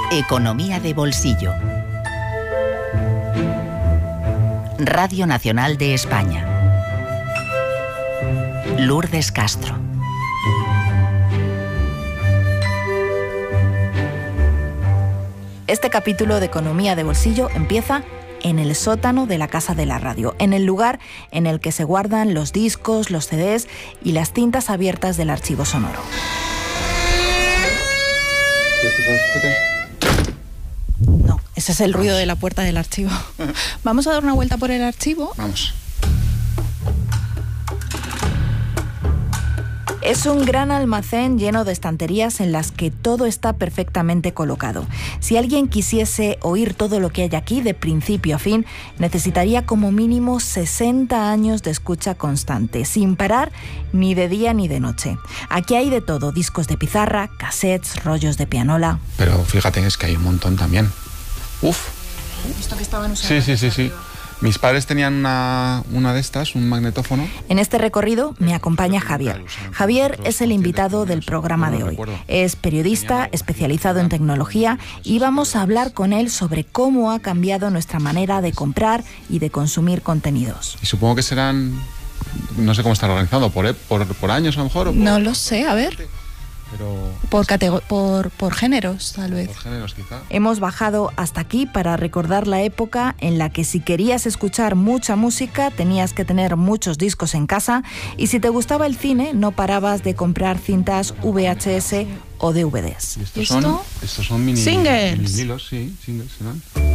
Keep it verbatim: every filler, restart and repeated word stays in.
Economía de bolsillo. Radio Nacional de España. Lourdes Castro. Este capítulo de Economía de bolsillo empieza en el sótano de la Casa de la Radio, en el lugar en el que se guardan los discos, los C Ds y las cintas abiertas del archivo sonoro. No, ese es el ruido de la puerta del archivo. ¿Vamos a dar una vuelta por el archivo? Vamos. Es un gran almacén lleno de estanterías en las que todo está perfectamente colocado. Si alguien quisiese oír todo lo que hay aquí de principio a fin, necesitaría como mínimo sesenta años de escucha constante, sin parar ni de día ni de noche. Aquí hay de todo, discos de pizarra, cassettes, rollos de pianola. Pero fíjate, es que hay un montón también. Uf. ¿Esto que estaban usando? Sí, sí, sí, sí. Mis padres tenían una, una de estas, un magnetófono. En este recorrido me acompaña Javier. Javier es el invitado del programa de hoy. Es periodista especializado en tecnología y vamos a hablar con él sobre cómo ha cambiado nuestra manera de comprar y de consumir contenidos. Y supongo que serán, no sé cómo están organizados, por, por, por años a lo mejor. O por, no lo sé, a ver. Pero... Por, catego- por, por géneros, tal vez. Por géneros, quizá. Hemos bajado hasta aquí para recordar la época en la que si querías escuchar mucha música tenías que tener muchos discos en casa y si te gustaba el cine no parabas de comprar cintas V H S o D V Ds. ¿Y estos son, estos son mini, singles. mini hilos, sí, singles, ¿no?